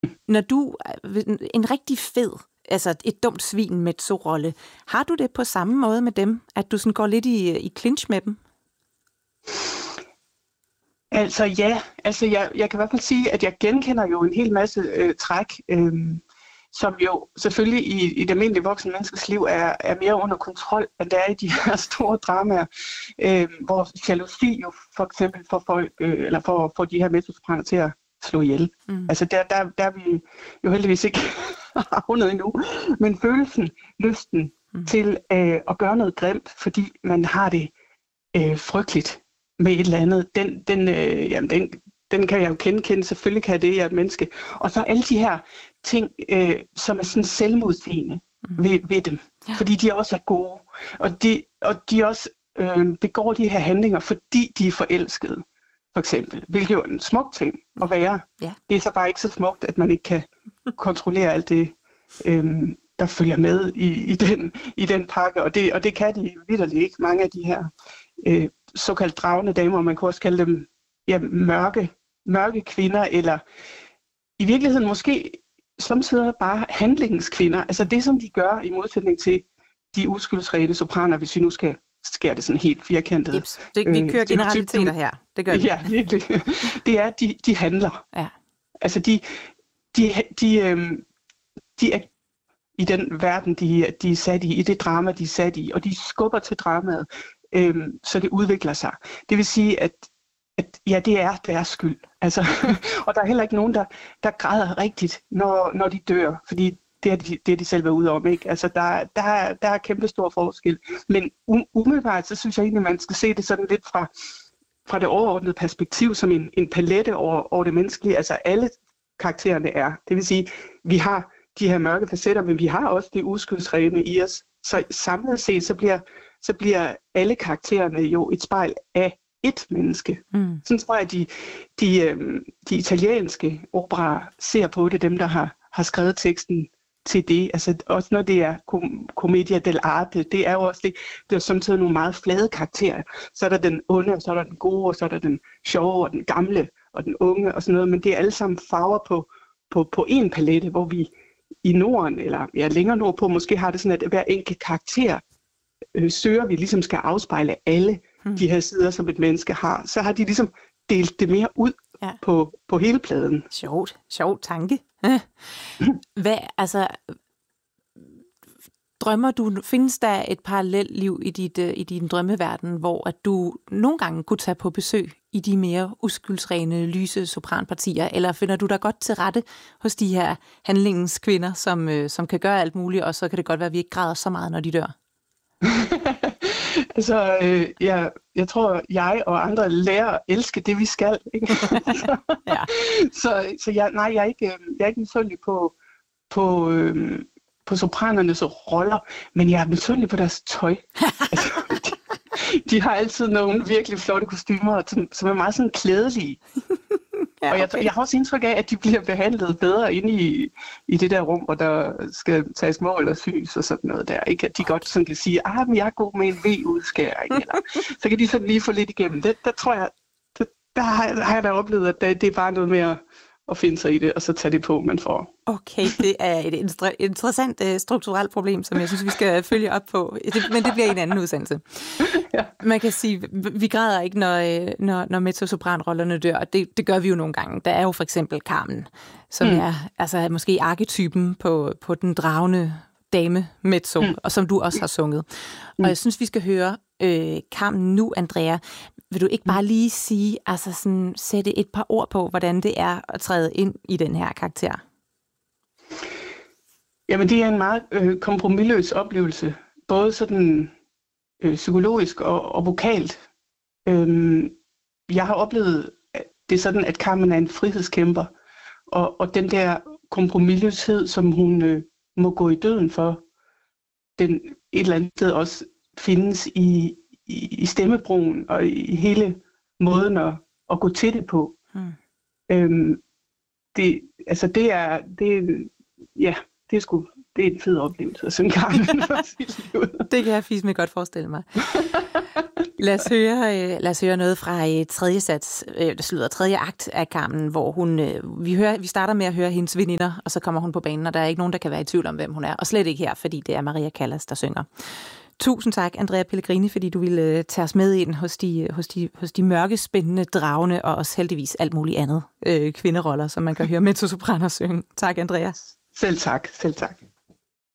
Når du en rigtig fed, altså et dumt svin mezzo-rolle, har du det på samme måde med dem, at du sådan går lidt i clinch med dem? Altså ja, jeg kan i hvert fald sige, at jeg genkender jo en hel masse træk, som jo selvfølgelig i det almindelige voksne menneskes liv er mere under kontrol, end der er i de her store dramaer, hvor jalousi jo for eksempel får folk, eller for de her mezzosopraner til at slå ihjel. Altså der er vi jo heldigvis ikke havnet endnu, men følelsen, lysten til at gøre noget grimt, fordi man har det frygteligt med et eller andet, den kan jeg jo kende, selvfølgelig kan det, jeg er et menneske. Og så alle de her ting, som er sådan selvmodsigende ved dem, fordi de også er gode, og de også begår de her handlinger, fordi de er forelskede, for eksempel, hvilket jo er en smuk ting at være. Ja. Det er så bare ikke så smukt, at man ikke kan kontrollere alt det, der følger med i den pakke, og det kan de vitterligt ikke, mange af de her såkaldt dragende damer, man kan også kalde dem mørke kvinder, eller i virkeligheden måske samtidig bare handlingens kvinder. Altså det, som de gør i modsætning til de uskyldsrene sopraner, hvis vi nu skal skære det sådan helt firkantet. Vi kører generaliteter her. Det gør vi. Ja, virkelig. Det er, at de handler. Ja. Altså de er i den verden, de er sat i det drama, de er sat i, og de skubber til dramaet, så det udvikler sig. Det vil sige, at ja, det er deres skyld. Altså, og der er heller ikke nogen, der græder rigtigt, når de dør, fordi det er de selv været ude om, ikke? Altså, der er kæmpe stor forskel. Men umiddelbart, så synes jeg egentlig, man skal se det sådan lidt fra det overordnede perspektiv, som en palette over det menneskelige. Altså, alle karaktererne er. Det vil sige, vi har de her mørke facetter, men vi har også det uskyldsrene i os. Så samlet set, så bliver alle karaktererne jo et spejl af et menneske. Sådan tror jeg, at de italienske operaer ser på det, dem der har skrevet teksten til det. Altså også når det er commedia dell'arte, det er jo også det er samtidig nogle meget flade karakterer. Så er der den onde, og så er der den gode, og så er der den sjove, og den gamle, og den unge, og sådan noget. Men det er alle sammen farver på en palette, hvor vi i Norden, eller længere nordpå, måske har det sådan, at hver enkelt karakter søger vi ligesom skal afspejle alle de her sider, som et menneske har. Så har de ligesom delt det mere ud på hele pladen. Sjov tanke. Drømmer du, findes der et parallelt liv i din drømmeverden, hvor at du nogle gange kunne tage på besøg i de mere uskyldsrene, lyse sopranpartier, eller finder du dig godt til rette hos de her handlingens kvinder, som kan gøre alt muligt, og så kan det godt være, at vi ikke græder så meget, når de dør? Altså, jeg tror, jeg og andre lærer at elske det, vi skal. Ikke? Så jeg er ikke misundelig på sopranernes roller, men jeg er misundelig på deres tøj. Altså, de har altid nogle virkelig flotte kostymer, som er meget sådan klædelige. Ja, okay. Og jeg har også indtryk af, at de bliver behandlet bedre inde i det der rum, hvor der skal tages mål og sys og sådan noget der. Ikke? At de godt sådan kan sige, men jeg er god med en V-udskæring. Eller, så kan de sådan lige få lidt igennem. Der tror jeg, der har jeg da oplevet, at det er bare noget mere at finde sig i det, og så tage det på, man får. Okay, det er et interessant strukturelt problem, som jeg synes, vi skal følge op på. Men det bliver en anden udsendelse. Ja. Man kan sige, vi græder ikke, når mezzosopranrollerne dør, og det gør vi jo nogle gange. Der er jo for eksempel Carmen, som er altså måske arketypen på den dragende dame mezzo, og som du også har sunget. Og jeg synes, vi skal høre Carmen nu, Andrea. Vil du ikke bare lige sige, altså sådan, sætte et par ord på, hvordan det er at træde ind i den her karakter? Jamen, det er en meget kompromisløs oplevelse. Både sådan psykologisk og vokalt. Jeg har oplevet det sådan, at Carmen er en frihedskæmper. Og den der kompromisløshed, som hun må gå i døden for, den et eller andet sted også findes i stemmebrugen og i hele måden at gå til det på. Det er sgu det er en fed oplevelse at synge Carmen for sit liv. Det kan jeg fint godt forestille mig. Lad os høre noget fra tredje akt af Carmen, hvor vi starter med at høre hendes veninder, og så kommer hun på banen, og der er ikke nogen, der kan være i tvivl om, hvem hun er. Og slet ikke her, fordi det er Maria Callas, der synger. Tusind tak, Andrea Pellegrini, fordi du ville tage os med ind hos de mørke, spændende, dragende og også heldigvis alt muligt andet kvinderoller, som man kan høre mezzosopraner synge. Tak, Andrea. Selv tak.